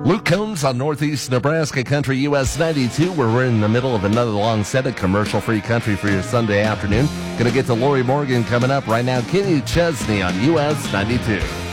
Luke Combs on Northeast Nebraska Country US 92, where we're in the middle of another long set of commercial-free country for your Sunday afternoon. Going to get to Lori Morgan coming up right now. Kenny Chesney on US 92.